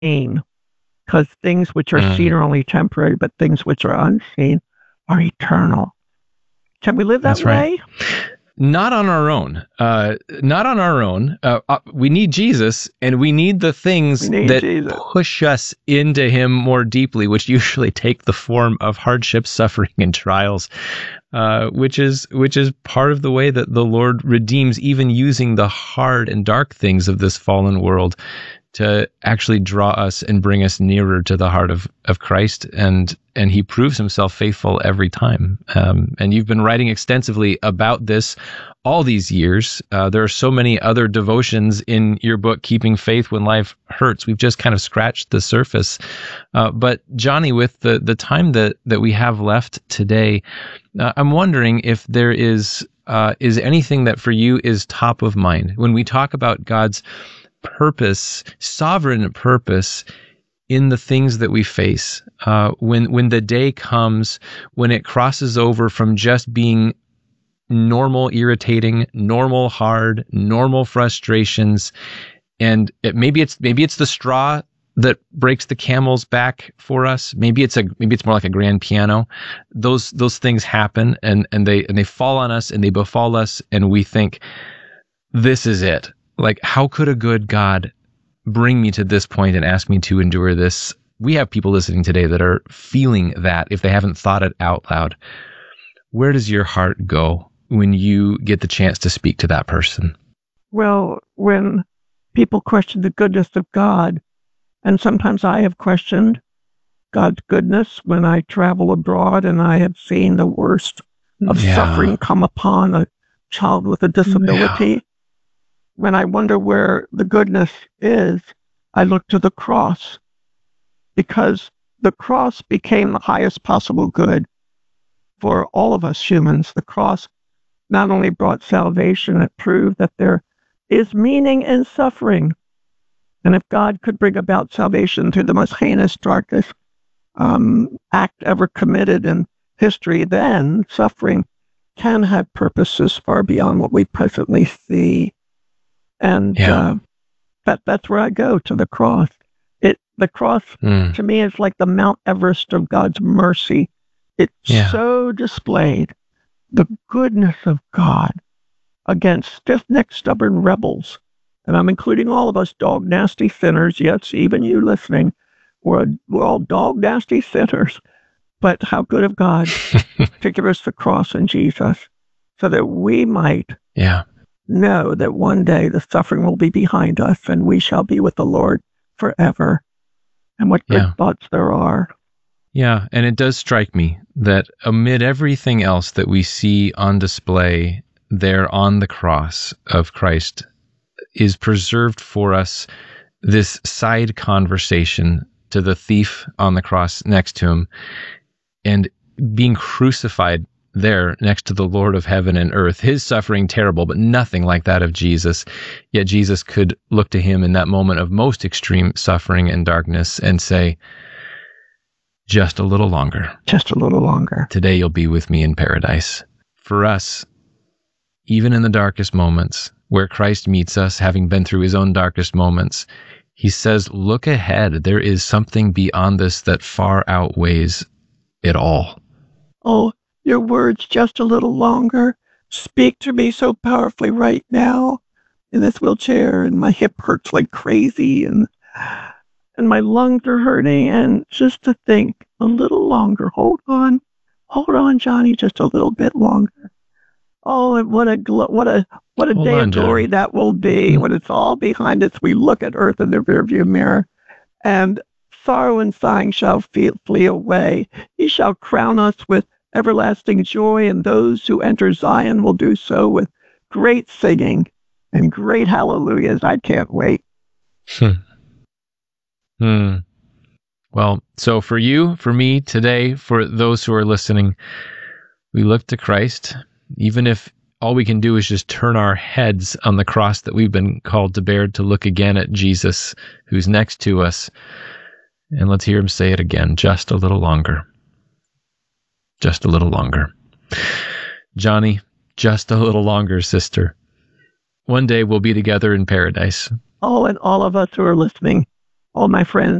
unseen, because things which are seen are only temporary, but things which are unseen are eternal. Can we live that That's right. way? Not on our own. Not on our own. We need Jesus, and we need the things that Jesus. push us into him more deeply, which usually take the form of hardship, suffering, and trials, which is part of the way that the Lord redeems, even using the hard and dark things of this fallen world to actually draw us and bring us nearer to the heart of Christ. And he proves himself faithful every time. And you've been writing extensively about this all these years. There are so many other devotions in your book, Keeping Faith When Life Hurts. We've just kind of scratched the surface. But Johnny, with the time that we have left today, I'm wondering if there is anything that for you is top of mind when we talk about God's purpose, sovereign purpose in the things that we face. When the day comes, when it crosses over from just being normal, irritating, normal, hard, normal frustrations, and maybe it's the straw that breaks the camel's back for us. Maybe it's more like a grand piano. Those things happen and they fall on us and they befall us, and we think, this is it. Like, how could a good God bring me to this point and ask me to endure this? We have people listening today that are feeling that if they haven't thought it out loud. Where does your heart go when you get the chance to speak to that person? Well, when people question the goodness of God, and sometimes I have questioned God's goodness when I travel abroad and I have seen the worst of suffering come upon a child with a disability. Yeah. When I wonder where the goodness is, I look to the cross, because the cross became the highest possible good for all of us humans. The cross not only brought salvation, it proved that there is meaning in suffering. And if God could bring about salvation through the most heinous, darkest act ever committed in history, then suffering can have purposes far beyond what we presently see. And that's where I go, to the cross. The cross, to me, is like the Mount Everest of God's mercy. It so displayed the goodness of God against stiff-necked, stubborn rebels. And I'm including all of us dog-nasty sinners. Yes, even you listening. We're all dog-nasty sinners. But how good of God to give us the cross in Jesus, so that we might know that one day the suffering will be behind us and we shall be with the Lord forever. And what good thoughts there are. Yeah, and it does strike me that amid everything else that we see on display there on the cross of Christ is preserved for us this side conversation to the thief on the cross next to him, and being crucified there next to the Lord of heaven and earth, his suffering terrible, but nothing like that of Jesus. Yet Jesus could look to him in that moment of most extreme suffering and darkness and say, just a little longer. Just a little longer. Today you'll be with me in paradise. For us, even in the darkest moments where Christ meets us, having been through his own darkest moments, he says, look ahead. There is something beyond this that far outweighs it all. Oh, your words, just a little longer, speak to me so powerfully right now in this wheelchair, and my hip hurts like crazy, and my lungs are hurting, and just to think a little longer. Hold on, Johnny, just a little bit longer. Oh, and what a day of glory that will be when it's all behind us. We look at earth in the rearview mirror, and sorrow and sighing shall flee away. He shall crown us with everlasting joy, and those who enter Zion will do so with great singing and great hallelujahs. I can't wait. Well, so for you, for me today, for those who are listening, we look to Christ, even if all we can do is just turn our heads on the cross that we've been called to bear, to look again at Jesus, who's next to us. And let's hear him say it again, just a little longer. Just a little longer. Johnny, just a little longer, sister. One day we'll be together in paradise. Oh, and all of us who are listening, all my friends